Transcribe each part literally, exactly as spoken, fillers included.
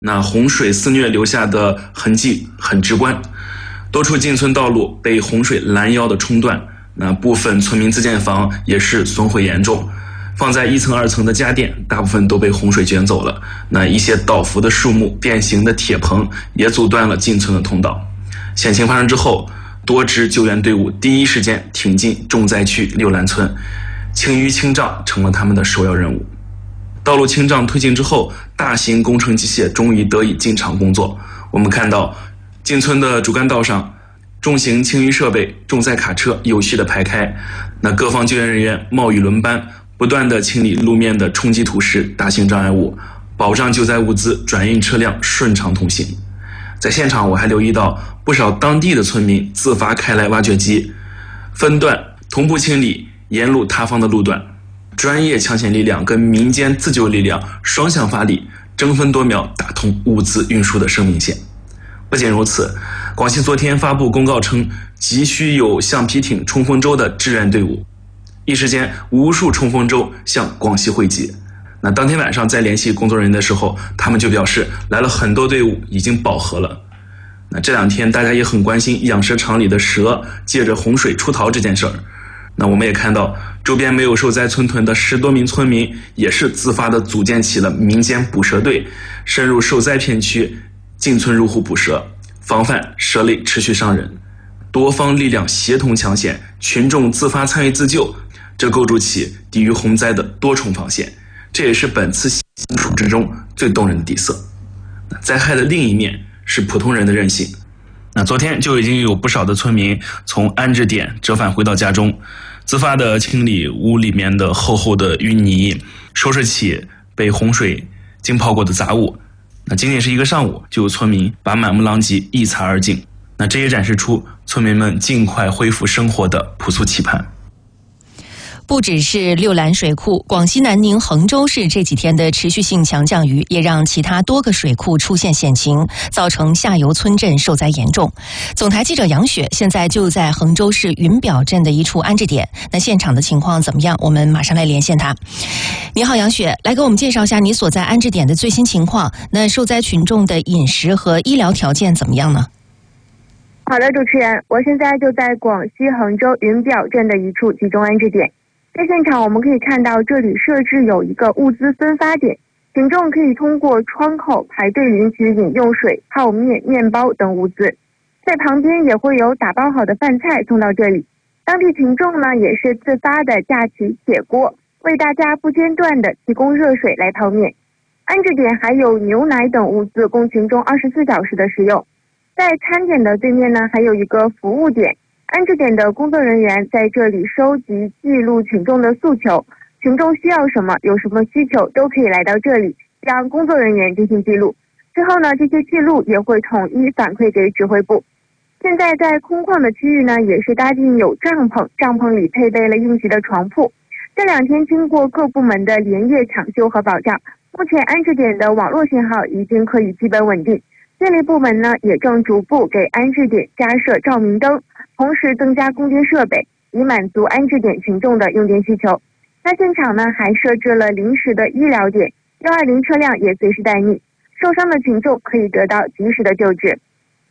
那洪水肆虐留下的痕迹很直观，多处进村道路被洪水拦腰的冲断，那部分村民自建房也是损毁严重，放在一层二层的家电大部分都被洪水卷走了，那一些倒伏的树木、变形的铁棚也阻断了进村的通道。险情发生之后，多支救援队伍第一时间挺进重灾区六兰村，清淤清障成了他们的首要任务。道路清障推进之后，大型工程机械终于得以进场工作。我们看到进村的主干道上，重型清淤设备、重载卡车有序地排开，那各方救援人员冒雨轮班，不断地清理路面的冲击土石、大型障碍物，保障救灾物资转运车辆顺畅通行。在现场我还留意到不少当地的村民自发开来挖掘机，分段同步清理沿路塌方的路段，专业抢险力量跟民间自救力量双向发力，争分夺秒打通物资运输的生命线。不仅如此，广西昨天发布公告称，急需有橡皮艇冲锋舟的志愿队伍，一时间无数冲锋舟向广西汇集。那当天晚上在联系工作人员的时候，他们就表示来了很多队伍，已经饱和了。那这两天大家也很关心养蛇场里的蛇借着洪水出逃这件事儿。那我们也看到周边没有受灾村屯的十多名村民也是自发地组建起了民间捕蛇队，深入受灾片区，进村入户捕蛇，防范蛇类持续伤人。多方力量协同抢险，群众自发参与自救，这构筑起抵御洪灾的多重防线，这也是本次险处之中最动人的底色。灾害的另一面是普通人的韧性。那昨天就已经有不少的村民从安置点折返回到家中，自发地清理屋里面的厚厚的淤泥，收拾起被洪水浸泡过的杂物。那仅仅是一个上午，就有村民把满目狼藉一扫而尽。那这也展示出村民们尽快恢复生活的朴素期盼。 不只是六兰水库，广西南宁衡州市这几天的持续性强降雨，也让其他多个水库出现险情，造成下游村镇受灾严重。总台记者杨雪现在就在衡州市云表镇的一处安置点，那现场的情况怎么样？我们马上来连线她。你好，杨雪，来给我们介绍一下你所在安置点的最新情况。那受灾群众的饮食和医疗条件怎么样呢？ 好的，主持人，我现在就在广西衡州云表镇的一处集中安置点。在现场我们可以看到，这里设置有一个物资分发点，群众可以通过窗口排队领取饮用水、泡面、面包等物资，在旁边也会有打包好的饭菜送到这里。当地群众呢也是自发的架起铁锅，为大家不间断的提供热水来泡面。安置点还有牛奶等物资供群众二十四小时的使用。在餐点的对面呢还有一个服务点，安置点的工作人员在这里收集记录群众的诉求，群众需要什么、有什么需求都可以来到这里，让工作人员进行记录。之后呢，这些记录也会统一反馈给指挥部。现在在空旷的区域呢，也是搭建有帐篷，帐篷里配备了应急的床铺。这两天经过各部门的连夜抢修和保障，目前安置点的网络信号已经可以基本稳定。电力部门呢，也正逐步给安置点加设照明灯，同时增加供电设备，以满足安置点群众的用电需求。那现场呢，还设置了临时的医疗点，一二零车辆也随时待命，受伤的群众可以得到及时的救治。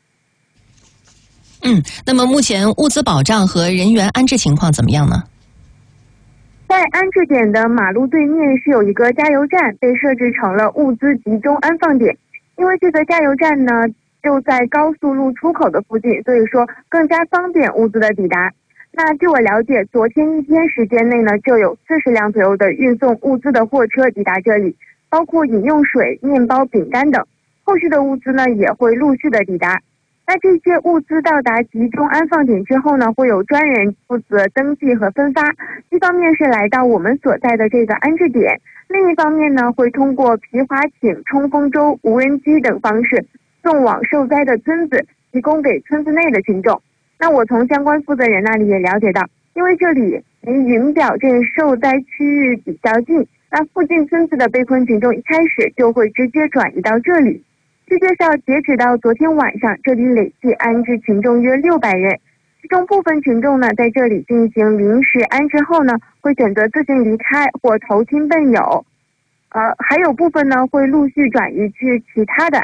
嗯，那么目前物资保障和人员安置情况怎么样呢？ 在安置点的马路对面是有一个加油站，被设置成了物资集中安放点。因为这个加油站呢就在高速路出口的附近，所以说更加方便物资的抵达。那据我了解，昨天一天时间内呢，就有四十辆左右的运送物资的货车抵达这里，包括饮用水、面包、饼干等。后续的物资呢也会陆续的抵达。那这些物资到达集中安放点之后呢，会有专人负责登记和分发。一方面是来到我们所在的这个安置点，另一方面呢，会通过皮划艇、冲锋舟、无人机等方式送往受灾的村子，提供给村子内的群众。那我从相关负责人那里也了解到，因为这里离云表镇受灾区域比较近，那附近村子的被困群众一开始就会直接转移到这里。据介绍，截止到昨天晚上，这里累计安置群众约六百人，其中部分群众呢在这里进行临时安置后呢，会选择自行离开或投亲奔友，呃，还有部分呢会陆续转移去其他的